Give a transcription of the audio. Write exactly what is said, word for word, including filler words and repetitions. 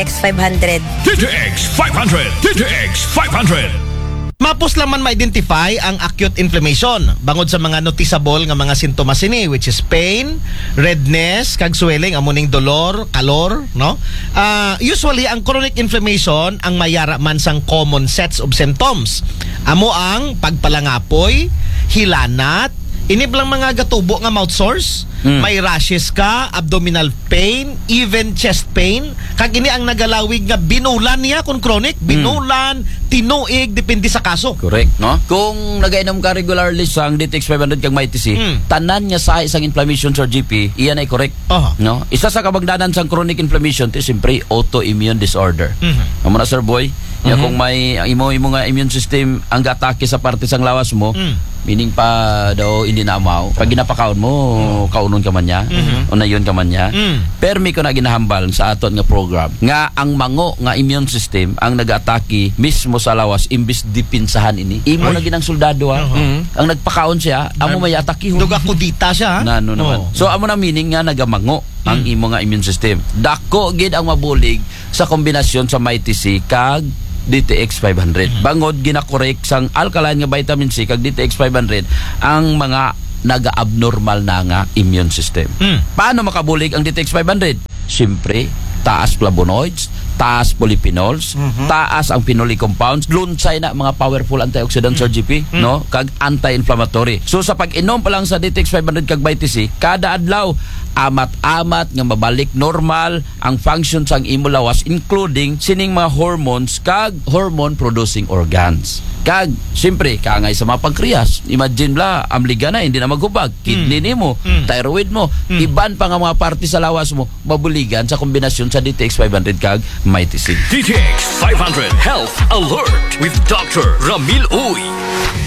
X five hundred. D T X five hundred. D T X five hundred. Mapos laman ma-identify ang acute inflammation bangod sa mga noticeable nga mga sintomas ini, which is pain, redness, kag swelling, amuning dolor, kalor, no? Uh, usually ang chronic inflammation ang mayara man sang common sets of symptoms. Amo ang pagpalangapoy, hilanat, iniblang mga gatubo nga mouth sores, mm. may rashes ka, abdominal pain, even chest pain. Kag ini ang nagalawig nga binulan niya kung chronic, binulan, mm. tinuig, depende sa kaso. Correct, no? Kung nagainom ka regularly sang D T X five hundred kag Mighty C, mm. tanan niya sa isang inflammation sa G P, iyan ay correct. Uh-huh. No? Isa sa kabagdanan sang chronic inflammation, ti siyempre autoimmune disorder. Mm-hmm. Amo na, sir boy, ya mm-hmm. kung may imo imo nga immune system ang gatake sa parte sang lawas mo, mm. meaning pa daw hindi na amaw. Pag ginapakaon mo, mm. kaunon ka man niya, mm-hmm. o nayon ka man niya. Mm. Permi ko na ginahambal sa aton nga program nga ang mango nga immune system ang nag-atake mismo sa lawas imbis dipinsahan ini. Imo na ginang soldado ha. Uh-huh. Ang nagpakaon siya, amo may atake. Duga kudita siya. Na ano naman. Oh. So amo na meaning nga nagamango mm. ang imo nga immune system. Dako gid ang mabulig sa kombinasyon sa Mighty C kag D T X five hundred. Mm-hmm. Bangod ginakorek sang alkaline nga vitamin C kag D T X five hundred ang mga naga-abnormal na nga immune system. Mm. Paano makabulig ang D T X five hundred? Siyempre, taas flavonoids, taas polyphenols, mm-hmm. taas ang phenolic compounds, lunsay na mga powerful antioxidants mm-hmm. sa G P, mm-hmm. no? Kag anti-inflammatory. So sa pag-inom pa lang sa D T X five hundred kag Mighty C, kada adlaw amat-amat nga mabalik normal ang function sang imo lawas, including sining mga hormones kag hormone producing organs. Kag siyempre kaangay sa mga pancreas, imagine bla amliga na hindi na maghubag, kidney mm. nimo, mm. thyroid mo, mm. iban pa nga mga parte sa lawas mo mabuligan sa kombinasyon sa D T X five hundred kag Mighty C. D T X five hundred Health Alert with Doctor Ramil Uy.